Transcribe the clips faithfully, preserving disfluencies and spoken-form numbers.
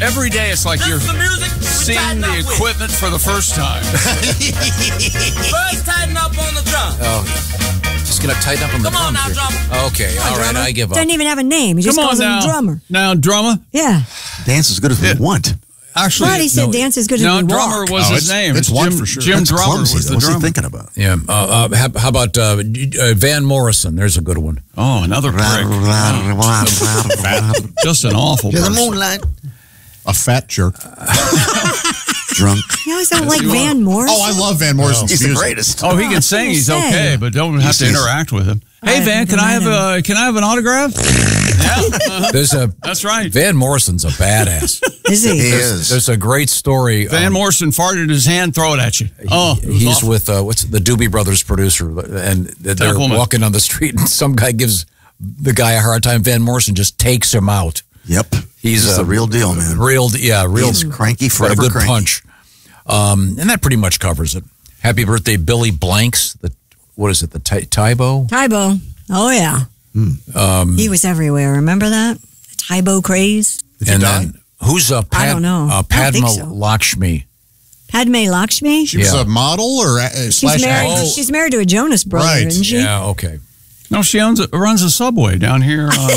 Every day it's like you're the music seeing the equipment with. for the first time. First, tighten up on the drum. Oh, just going to tighten up on the Come drums. on now, here. drummer. Okay, all right, I give up. Doesn't even have a name. He just Come on calls him now. drummer. Now, drummer? Yeah. Dance as good as Yeah. we want. Actually, But he said no, dance as good as no, we drummer walk. was Oh, his it's- name. it's one Jim, for sure. Jim That's Drummer clumsy, was though. the What's drummer. he thinking about? Yeah. Uh, uh, how, how about uh, uh, Van Morrison? There's a good one. Oh, another prick. Just an awful To the person. moonlight. A fat jerk. Drunk. You always don't like you Van Morrison. Oh, I love Van Morrison's He's the music. greatest. Oh, he can sing. He's Say. okay, but don't have to He's- interact with him. Hey, I Van, can don't I have know. a can I have an autograph? Yeah, uh-huh. There's a That's right. Van Morrison's a badass. Is he? He There's, is. there's a great story. Van um, Morrison farted his hand, throw it at you. Oh, it was he's awful. with uh, what's the Doobie Brothers producer, and they're Templeman. walking on the street, and some guy gives the guy a hard time. Van Morrison just takes him out. Yep. He's, He's uh, the real deal, man. Real, yeah, real. He's cranky got a forever good cranky. punch, um, and that pretty much covers it. Happy birthday, Billy Blanks. The what is it? The Ty- Tybo. Tybo. Oh, yeah. Um, He was everywhere. Remember that? The Tybo craze? and then who's uh, Pad- I don't know. Uh, I don't think Padma so. Lakshmi. Padme Lakshmi? She was Yeah. a model or uh, She's slash married, actor? she's married to a Jonas brother, Right. isn't she? Yeah, okay. No, she owns a, runs a Subway down here. On,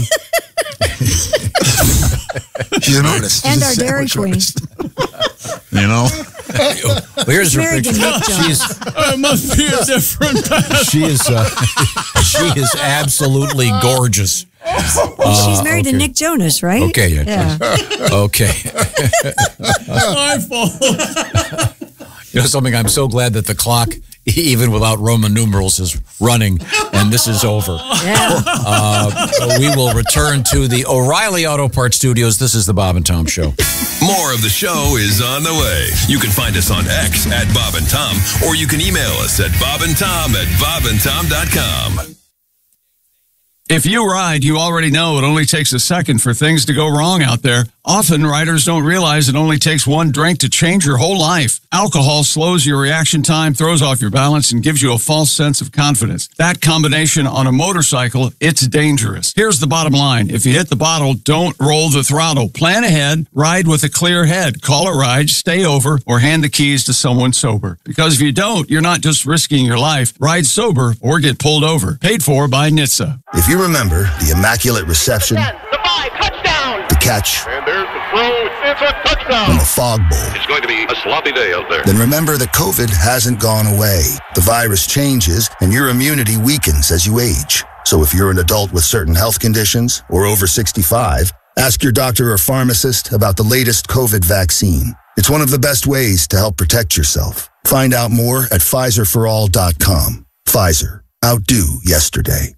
She's an artist. And She's a our Dairy sandwich Queen. artist. You know? Well, here's her married to picture. Nick Jonas. She's it must be a different path. she is uh, she is absolutely gorgeous. she's married okay. to Nick Jonas, right? Okay, yeah. Yeah. Okay. My fault. You know something? I'm so glad that the clock, even without Roman numerals, is running, and this is over. Yeah. Uh, we will return to the O'Reilly Auto Parts Studios. This is the Bob and Tom Show. More of the show is on the way. You can find us on X at Bob and Tom, or you can email us at bobandtom at bobandtom dot com. If you ride, you already know it only takes a second for things to go wrong out there. Often, riders don't realize it only takes one drink to change your whole life. Alcohol slows your reaction time, throws off your balance, and gives you a false sense of confidence. That combination on a motorcycle, it's dangerous. Here's the bottom line. If you hit the bottle, don't roll the throttle. Plan ahead, ride with a clear head. Call a ride, stay over, or hand the keys to someone sober. Because if you don't, you're not just risking your life. Ride sober or get pulled over. Paid for by N H T S A. If you remember the immaculate reception, The five, touchdown! the catch, And there's the throw. It's a touchdown! and the fog bowl, It's going to be a sloppy day out there. then remember that COVID hasn't gone away. The virus changes, and your immunity weakens as you age. So if you're an adult with certain health conditions or over sixty-five, ask your doctor or pharmacist about the latest COVID vaccine. It's one of the best ways to help protect yourself. Find out more at Pfizer for all dot com. Pfizer. Outdo yesterday.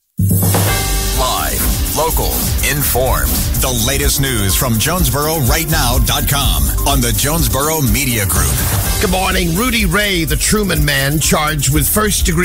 Live, local, informed. The latest news from Jonesboro Right Now dot com on the Jonesboro Media Group. Good morning. Rudy Ray, the Truman Man, charged with first-degree